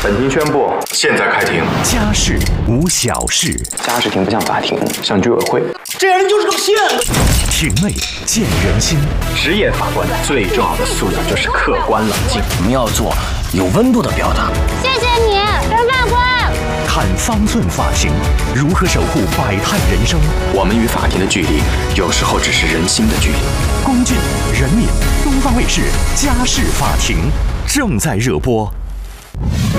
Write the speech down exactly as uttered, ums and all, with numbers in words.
本庭宣布，现在开庭。 家事无小事， 家事庭不像法庭，像居委会。 这人就是个骗子。 庭内见人心。 职业法官最重要的素养就是客观冷静。 我们要做有温度的表达。 谢谢你，张法官。 看方寸法庭，如何守护百态人生？ 我们与法庭的距离，有时候只是人心的距离。 龚俊、任敏，东方卫视《家事法庭》正在热播。